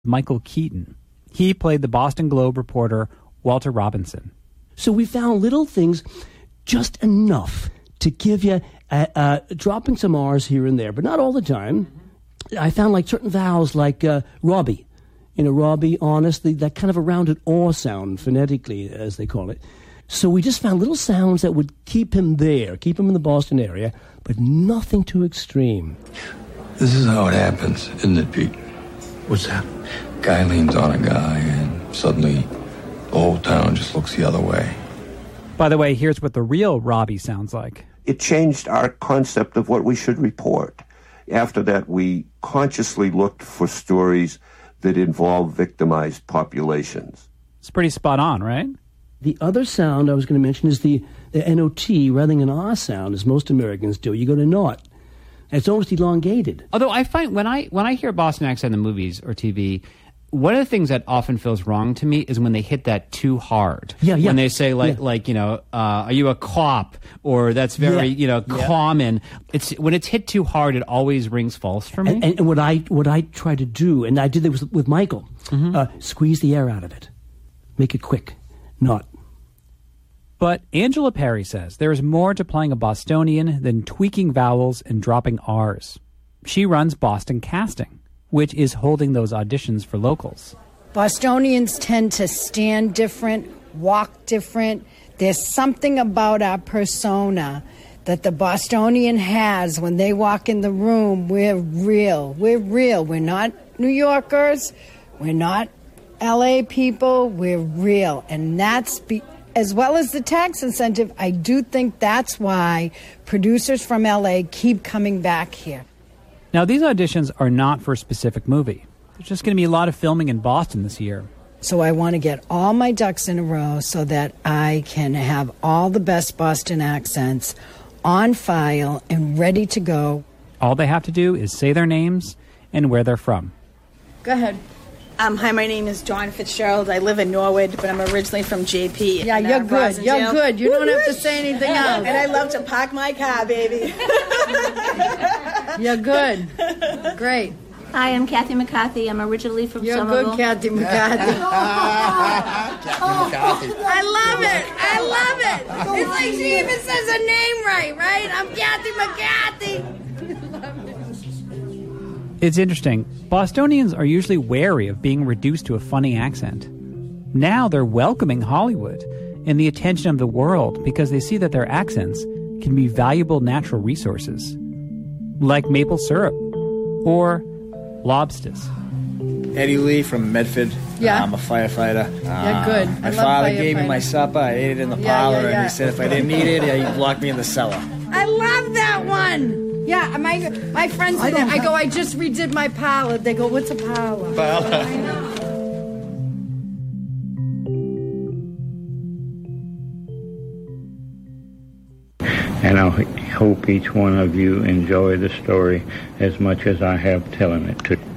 Michael Keaton. He played the Boston Globe reporter Walter Robinson. So we found little things, just enough to give you, dropping some R's here and there, but not all the time. I found like certain vowels like Robbie. Robbie, honestly, that kind of a rounded R sound, phonetically, as they call it. So we just found little sounds that would keep him there, keep him in the Boston area, but nothing too extreme. This is how it happens, isn't it, Pete? What's that? Guy leans on a guy, and suddenly the whole town just looks the other way. By the way, here's what the real Robbie sounds like. It changed our concept of what we should report. After that, we consciously looked for stories that involve victimized populations. It's pretty spot on, right? The other sound I was going to mention is the N-O-T rather than an R sound, as most Americans do. You go to not. And it's almost elongated. Although I find when I hear Boston accent in the movies or TV, one of the things that often feels wrong to me is when they hit that too hard. Yeah. When they say are you a cop? Or that's very common. It's when it's hit too hard, it always rings false for me. And what I try to do, and I did this with Michael, squeeze the air out of it, make it quick, not. But Angela Perry says there is more to playing a Bostonian than tweaking vowels and dropping R's. She runs Boston Casting, which is holding those auditions for locals. Bostonians tend to stand different, walk different. There's something about our persona that the Bostonian has when they walk in the room. We're real. We're real. We're not New Yorkers. We're not L.A. people. We're real. And that's, as well as the tax incentive, I do think that's why producers from L.A. keep coming back here. Now, these auditions are not for a specific movie. There's just going to be a lot of filming in Boston this year. So I want to get all my ducks in a row so that I can have all the best Boston accents on file and ready to go. All they have to do is say their names and where they're from. Go ahead. Hi, my name is Dawn Fitzgerald. I live in Norwood, but I'm originally from JP. Yeah, you're good. You're good. You don't have to say anything else. And I love to park my car, baby. You're good. Great. Hi, I'm Kathy McCarthy. I'm originally from Somerville. You're good, Kathy McCarthy. I love it. I love it. It's like she even says her name right? I'm Kathy McCarthy. It's interesting. Bostonians are usually wary of being reduced to a funny accent. Now they're welcoming Hollywood and the attention of the world because they see that their accents can be valuable natural resources, like maple syrup or lobsters. Eddie Lee from Medford. Yeah. I'm a firefighter. Yeah, good. My father gave me my supper. I ate it in the parlor, and he said if I didn't eat it, he'd lock me in the cellar. I love that one. Yeah, my friends say that. I go, I just redid my parlor. They go, what's a parlor? I know. And I hope each one of you enjoy the story as much as I have telling it to you.